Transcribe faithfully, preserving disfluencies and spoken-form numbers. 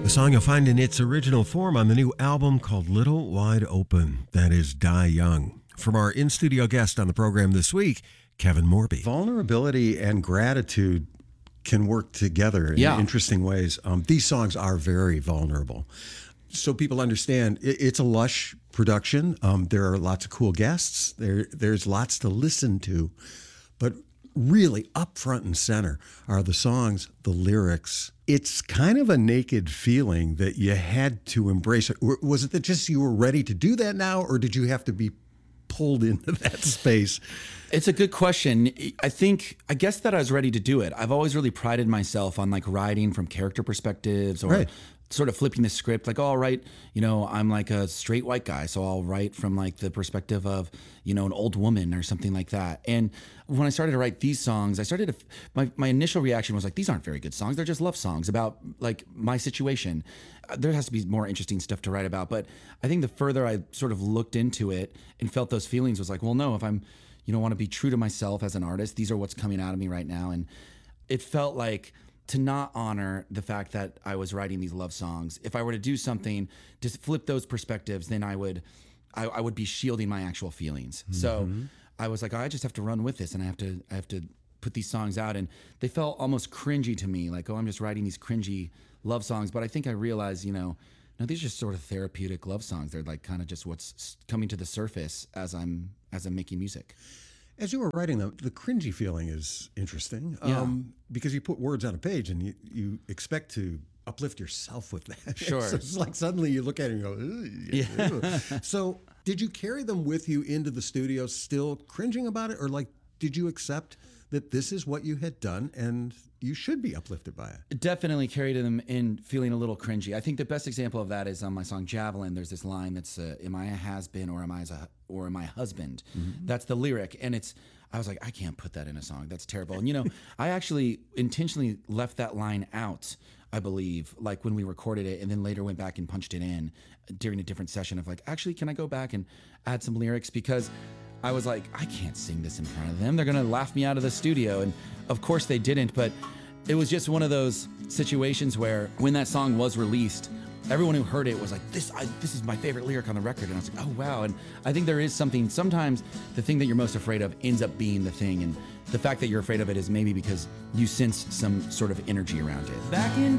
song you'll find in its original form on the new album called Little Wide Open. That is Die Young. From our in-studio guest on the program this week, Kevin Morby. Vulnerability and gratitude can work together in Yeah. interesting ways. Um, these songs are very vulnerable. So people understand it, it's a lush production. Um, there are lots of cool guests. There, there's lots to listen to. But really up front and center are the songs, the lyrics. It's kind of a naked feeling that you had to embrace it. Was it that just you were ready to do that now, or did you have to be pulled into that space? It's a good question. I think, I guess that I was ready to do it. I've always really prided myself on like writing from character perspectives or Right. sort of flipping the script. Like, oh, I'll write, you know, I'm like a straight white guy. So I'll write from like the perspective of, you know, an old woman or something like that. And when I started to write these songs, I started to, my, my initial reaction was like, these aren't very good songs. They're just love songs about like my situation. Uh, There has to be more interesting stuff to write about. But I think the further I sort of looked into it and felt those feelings was like, well, no, if I'm, you know, want to be true to myself as an artist, these are what's coming out of me right now. And it felt like to not honor the fact that I was writing these love songs. If I were to do something to flip those perspectives, then I would, I, I would be shielding my actual feelings. Mm-hmm. So I was like, oh, I just have to run with this, and I have to, I have to put these songs out. And they felt almost cringy to me, like, oh, I'm just writing these cringy love songs. But I think I realized, you know, no, these are just sort of therapeutic love songs. They're like kind of just what's coming to the surface as I'm as I'm making music. As you were writing them, the cringy feeling is interesting, Yeah. um, because you put words on a page and you, you expect to uplift yourself with that. Sure. So it's like suddenly you look at it and you go, "Ugh, ugh." So did you carry them with you into the studio still cringing about it? Or like, did you accept that this is what you had done and you should be uplifted by it? Definitely carried them in feeling a little cringy. I think the best example of that is on my song Javelin. There's this line that's, uh, am I a has-been or am I a, or am I a husband? Mm-hmm. That's the lyric. And it's, I was like, I can't put that in a song. That's terrible. And you know, I actually intentionally left that line out, I believe, like when we recorded it, and then later went back and punched it in during a different session of like, actually, can I go back and add some lyrics? Because I was like, I can't sing this in front of them. They're going to laugh me out of the studio. And of course they didn't, but it was just one of those situations where when that song was released, everyone who heard it was like, this I, this is my favorite lyric on the record. And I was like, oh, wow. And I think there is something, sometimes the thing that you're most afraid of ends up being the thing. And the fact that you're afraid of it is maybe because you sense some sort of energy around it. Back in